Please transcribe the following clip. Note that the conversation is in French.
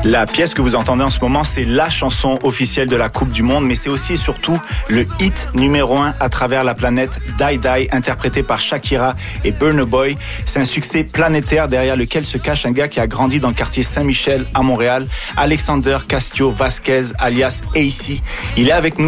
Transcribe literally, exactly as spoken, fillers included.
La pièce que vous entendez en ce moment, c'est la chanson officielle de la Coupe du Monde, mais c'est aussi et surtout le hit numéro un à travers la planète, Die Die, interprété par Shakira et Burna Boy. C'est un succès planétaire derrière lequel se cache un gars qui a grandi dans le quartier Saint-Michel à Montréal, Alexander Castillo Vasquez, alias A C. Il est avec nous